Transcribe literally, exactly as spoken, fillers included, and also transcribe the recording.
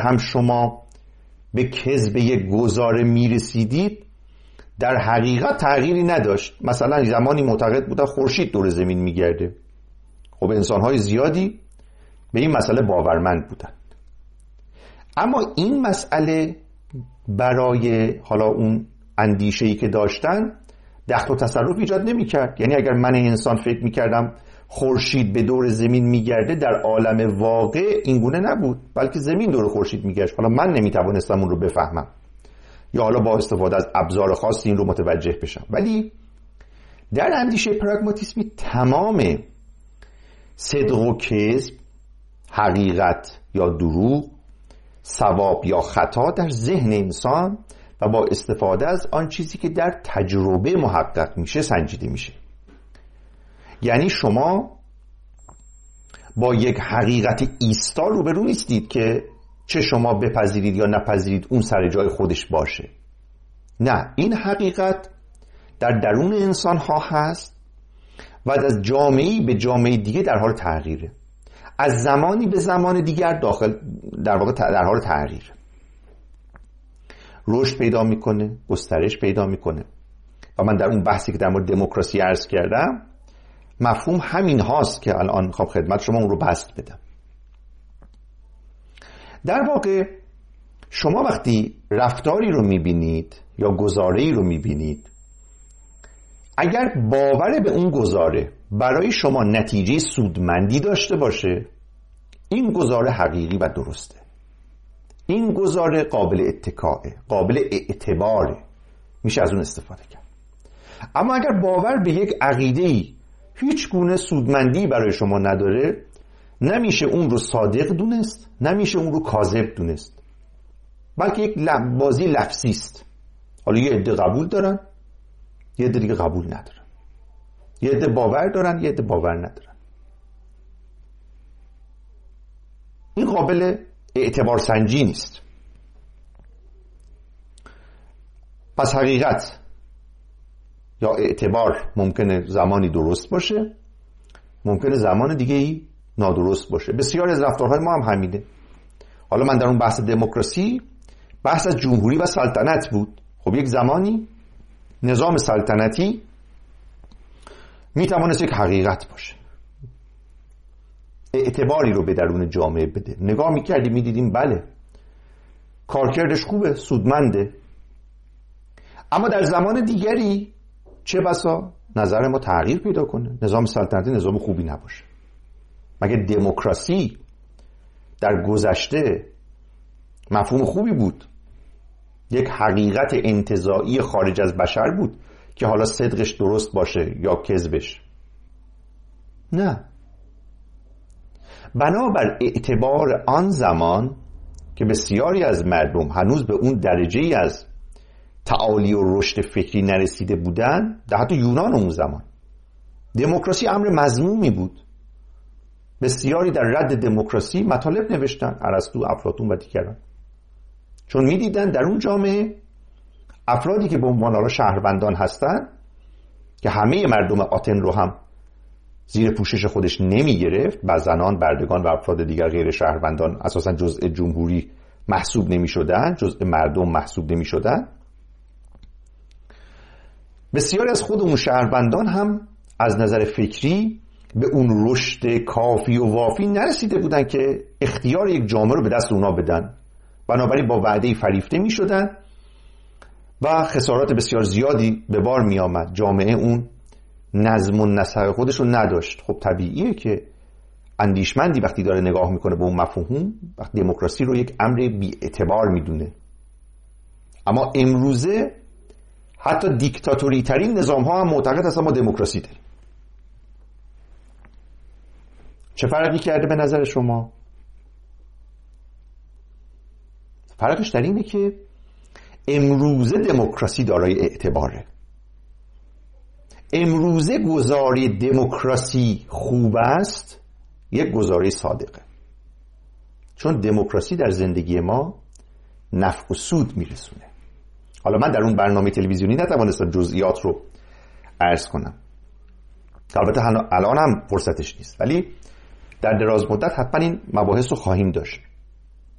هم شما به کذب یک گزاره میرسیدید در حقیقت تغییری نداشت. مثلا زمانی معتقد بودن خورشید دور زمین میگرده، خب انسان‌های زیادی به این مسئله باورمند بودن، اما این مسئله برای حالا اون اندیشه‌ای که داشتن دخل و تصرف ایجاد نمی‌کرد. یعنی اگر من انسان فکر می‌کردم خورشید به دور زمین میگرده، در عالم واقع این گونه نبود، بلکه زمین دور خورشید میگشت. حالا من نمیتوانستم اون رو بفهمم یا حالا با استفاده از ابزار خاصی این رو متوجه بشم. ولی در اندیشه پراگماتیسمی تمام صدق و کذب، حقیقت یا دروغ، صواب یا خطا در ذهن انسان و با استفاده از آن چیزی که در تجربه محقق میشه سنجیده میشه. یعنی شما با یک حقیقت ایستا روبرو نیستید که چه شما بپذیرید یا نپذیرید اون سر جای خودش باشه. نه، این حقیقت در درون انسان ها هست و از جامعه‌ای به جامعه دیگه در حال تغییره، از زمانی به زمان دیگر داخل در واقع در حال تغییر، رشد پیدا میکنه، گسترش پیدا میکنه. و من در اون بحثی که در مورد دموکراسی عرض کردم مفهوم همین هاست که الان خب خدمت شما اون رو بسط بدم. در واقع شما وقتی رفتاری رو میبینید یا گزاره‌ای رو میبینید، اگر باور به اون گزاره برای شما نتیجه سودمندی داشته باشه، این گزاره حقیقی و درسته، این گزاره قابل اتکاء، قابل اعتباره، میشه از اون استفاده کرد. اما اگر باور به یک عقیده‌ای هیچ گونه سودمندی برای شما نداره، نمیشه اون رو صادق دونست، نمیشه اون رو کاذب دونست، بلکه یک بازی لفظی است. حالا یه عده قبول دارن، یه عده دیگه قبول ندارن، یه عده باور دارن، یه عده باور ندارن. این قابل اعتبار سنجی نیست. پس حقیقت یا اعتبار ممکنه زمانی درست باشه، ممکنه زمان دیگه ای نادرست باشه. بسیار از رفتارهای ما هم همینه. حالا من در اون بحث دموکراسی بحث از جمهوری و سلطنت بود. خب یک زمانی نظام سلطنتی میتوانست یک حقیقت باشه، اعتباری رو به درون جامعه بده. نگاه میکردیم میدیدیم بله کارکردش خوبه، سودمنده، اما در زمان دیگری چه بسا نظر ما تغییر پیدا کنه، نظام سلطنتی نظام خوبی نباشه. مگه دموکراسی در گذشته مفهوم خوبی بود؟ یک حقیقت انتزاعی خارج از بشر بود که حالا صدقش درست باشه یا کذبش؟ نه. بنابر اعتبار آن زمان که بسیاری از مردم هنوز به اون درجه‌ای از تعالی و رشد فکری نرسیده بودن، در حتی یونان اون زمان دموکراسی امر مذمومی بود. بسیاری در رد دموکراسی مطالب نوشتن، ارسطو، افلاطون و دیگران، چون میدیدن در اون جامعه افرادی که به عنوان حالا شهروندان هستن که همه مردم آتن رو هم زیر پوشش خودش نمی گرفت و زنان، بردگان و افراد دیگر غیر شهروندان اساساً جزء جمهوری محسوب نمی شدن، جزء مردم محسوب نمی شدن، بسیاری از خود اون شهروندان هم از نظر فکری به اون رشد کافی و وافی نرسیده بودن که اختیار یک جامعه رو به دست اونا بدن. بنابراین با وعده فریفته می شدن و خسارات بسیار زیادی به بار می آمد. جامعه اون نظم و نسق خودش رو نداشت. خب طبیعیه که اندیشمندی وقتی داره نگاه میکنه به اون مفهوم، وقتی دموکراسی رو یک امر بی اعتبار میدونه. اما امروزه حتی دیکتاتوری ترین نظام ها هم معتقد هستن ما دموکراسی داریم. چه فرقی کرده به نظر شما؟ فرقش در اینه که امروزه دموکراسی دارای اعتباره. امروزه گزاره دموکراسی خوب است یک گزاره صادقه، چون دموکراسی در زندگی ما نفع و سود میرسونه. حالا من در اون برنامه تلویزیونی نتوانستم جزئیات رو عرض کنم، البته الان هم فرصتش نیست، ولی در دراز مدت حتما این مباحث رو خواهیم داشت.